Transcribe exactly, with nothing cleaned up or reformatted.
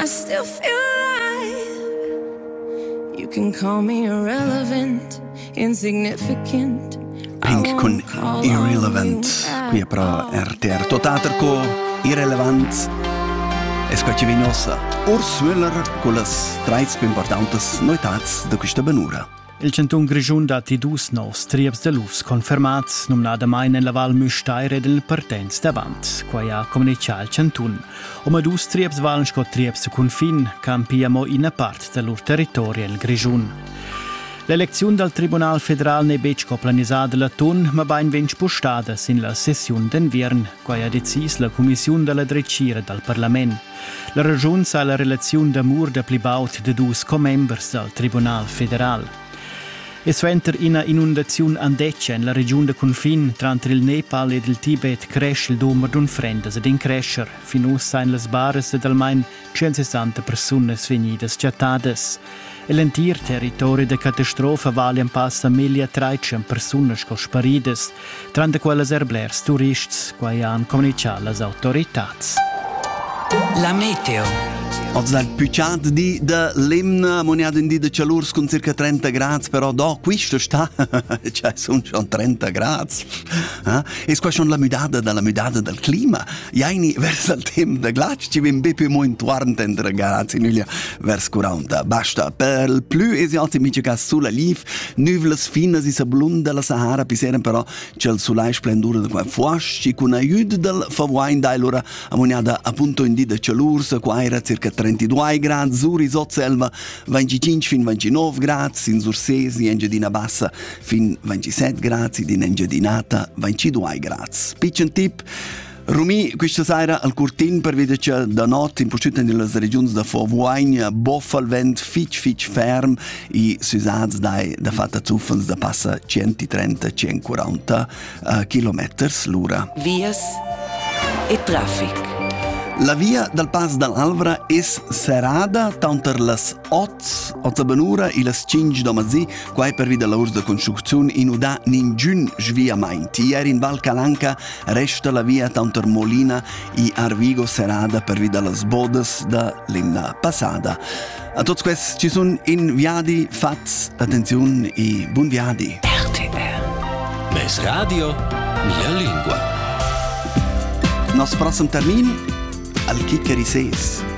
I still feel alive. You can call me irrelevant, insignificant. Pink con Irrelevant. Qui è però er ter totater co irrelevant. Es qua ci vignosa Urs Müller con las treiz più importantes noitats de questa benura. Il Cantun Grischun dat i dus nos triebs de lufs confermats, numnada mai nella Val Müstair ed il partenz davant, qua ha comunicato il Cantun. Oma dus triebs valen sco triebs de confin, campiamo in a part del lor territorio il Grischun. L'elezione del Tribunal Federal ne bec coplanisada la tun, ma bain venc postada sin la sessione d'invern, qua ha decis la Commissione della Drecira del Parlament. La ragione sa la relazione d'amur de plibaut de dus comembers del Tribunal Federal. E suenter in inundazione andeccia in la regione de confin tra il Nepal ed il Tibet cresce il numero d'un frendas ed in crescer, finus sain las bares ed almain centosessanta personas venidas chattadas. E l'entir territorio de catastrofa valian passa mille trecento personas co sparidas, trante quelles erblers turists, quai han comunicato las autoritats. La meteo. Oggi dal pucciat di da lemna moniada in di de calurs con circa trenta gradi, però do questo sta, cioè sono schon trenta gradi. Eh? E qua schon la mudada dalla mudada del clima. Jaini verso il tempo da glac ci vien più mo intorno trenta gradi, nulla verso quaranta. Basta, per il più esiati mica che sulla lif, nuvole fine si sablunda la Sahara, piseren però c'è il sole splendore da qua fuasci con aiuto del favoin da allora a moniada appunto in di de calurs, qua era circa trentadue gradi, Zuri, Sotselva, venticinque fin ventinove gradi, in Sursesi, Engiadina Bassa, fin ventisette gradi, in Engiadinata, ventidue gradi. Piccin tip, Rumi, questa sera al Curtin per vedere che da notte in posciuta nelle regioni da Fovuagna boffa il vento fitch fitch ferm e susats dai da fatta zuffens da passa centotrenta centoquaranta uh, chilometri l'ora. Vias e traffic. La via del Pas dall'Alvra è serrata tanto las otto, otto benura e las cinque domazzi, qua per via della ursa costruzione in uda ningun sviamenti. Ieri in Val Calanca resta la via tanto Molina e Arvigo serrata per via delle bodes da limna passata. A tutti questi ci sono inviati, fats, attenzione e buon viadi. R T R. Mes radio, mia lingua. Nostro prossimo termine al Chiccari Ses.